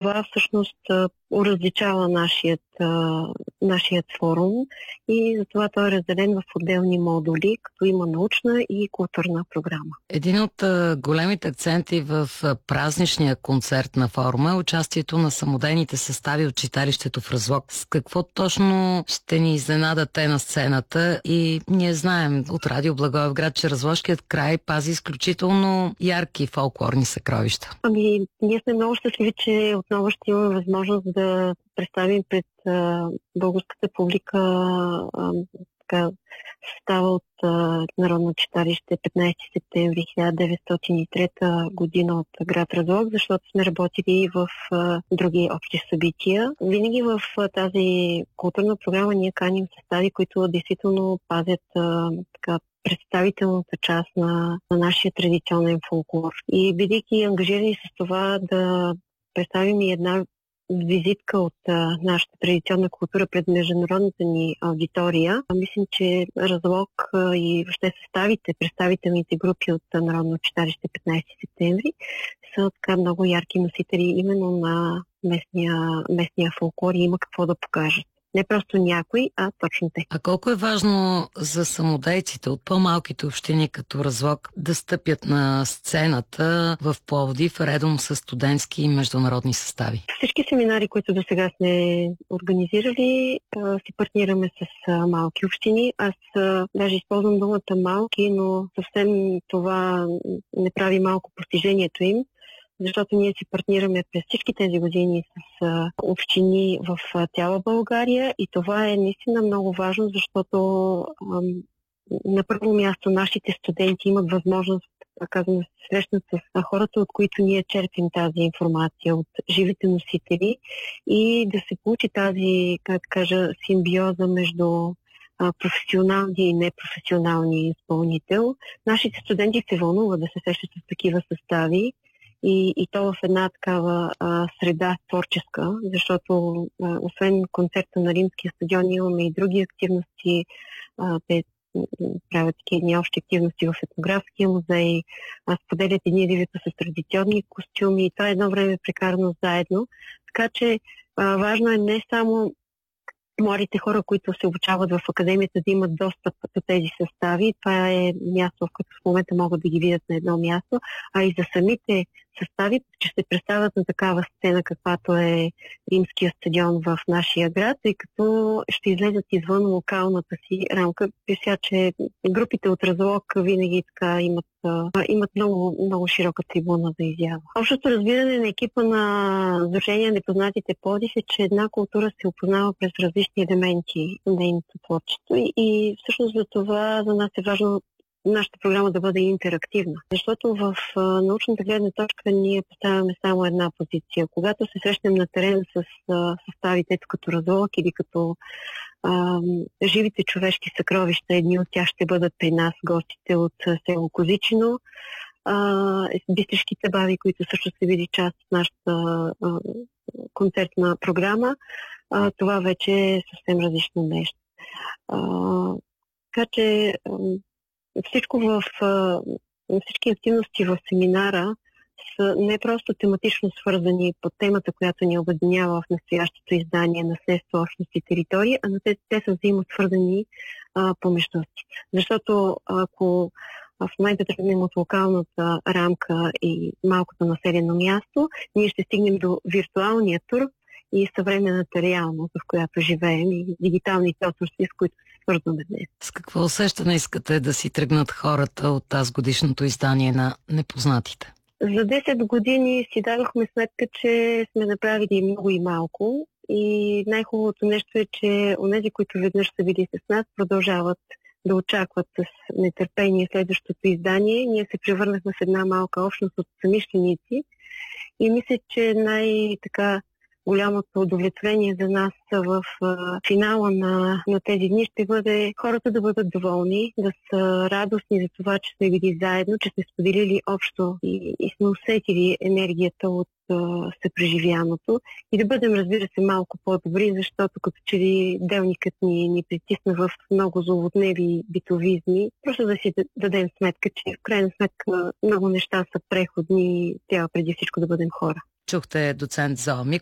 това всъщност различава нашият форум и затова той е разделен в отделни модули, като има научна и културна програма. Един от големите акценти в празничния концерт на форума е участието на самодейните състави от читалището в Разлог. С какво точно ще ни изненадат те на сцената? И ние знаем от Радио Благоевград, че Разложкият край пази изключително ярки фолклорни съкровища. Ние сме много щастливи, че отново ще имаме възможност да представим пред българската публика състава от Народно читалище 15 септември 1903 година от град Разлог, защото сме работили и в други общи събития. Винаги в тази културна програма ние каним състави, които действително пазят представителната част на нашия традиционен фолклор. И бидейки ангажирани с това да представим и една визитка от нашата традиционна култура пред международната ни аудитория, мислим, че Разлог и въобще съставите, представителните групи от Народно читалище 15 септември са така много ярки носители именно на местния фолклор и има какво да покажат. Не просто някой, а точно те. А колко е важно за самодейците от по-малките общини като Разлог да стъпят на сцената в Пловдив, редом с студентски и международни състави? Всички семинари, които до сега сме организирали, си партнираме с малки общини. Аз даже използвам думата малки, но съвсем това не прави малко постижението им, защото ние си партнираме през всички тези години с общини в цяла България и това е наистина много важно, защото на първо място нашите студенти имат възможност да се срещнат с хората, от които ние черпим тази информация, от живите носители и да се получи тази, симбиоза между професионалния и непрофесионалния изпълнител. Нашите студенти се вълнуват да се срещат с такива състави, и то в една такава среда творческа, защото освен концерта на Римския стадион имаме и други активности. Те правят едни общи активности в етнографския музей, споделят едни дивито с традиционни костюми и това е едно време прекарано заедно. Така че важно е не само младите хора, които се обучават в академията, да имат достъп до тези състави. Това е място, в което в момента могат да ги видят на едно място, а и за самите състави, че се представят на такава сцена, каквато е Римския стадион в нашия град, тъй като ще излезат извън локалната си рамка. Пися, че групите от Разлог винаги така имат много, много широка трибуна за изява. Общото разбиране на екипа на Сдружение Непознатите Пловдив е, че една култура се опознава през различни елементи на нейното творчество и всъщност за това за нас е важно нашата програма да бъде интерактивна. Защото в научната гледна точка ние поставяме само една позиция. Когато се срещнем на терен с съставите като Разлог или като живите човешки съкровища, едни от тях ще бъдат при нас гостите от село Козичино, бистришките баби, които също са били част от нашата концертна програма, това вече е съвсем различно нещо. Така че всички активности в семинара са не просто тематично свързани по темата, която ни обединява в настоящото издание Наследство, общност и територия, а те са взаимосвързани помежду си. Защото ако в момента тръгнем от локалната рамка и малкото населено място, ние ще стигнем до виртуалния тур и съвременната реалност, в която живеем и дигиталните отрасли, с които се свързваме днес. С какво усещане искате да си тръгнат хората от тази годишното издание на Непознатите? За 10 години си дадохме сметка, че сме направили много и малко и най-хубавото нещо е, че онези, които веднъж са били с нас, продължават да очакват с нетърпение следващото издание. Ние се превърнахме в една малка общност от самишленици и мисля, че най-така голямото удовлетворение за нас в финала на тези дни ще бъде хората да бъдат доволни, да са радостни за това, че сме били заедно, че сме споделили общо и сме усетили енергията от съпреживяното и да бъдем, разбира се, малко по-добри, защото като че ли делникът ни притисна в много злободневи битовизми, просто да си дадем сметка, че в крайна сметка много неща са преходни и трябва преди всичко да бъдем хора. Чухте доцент Зоя Микова.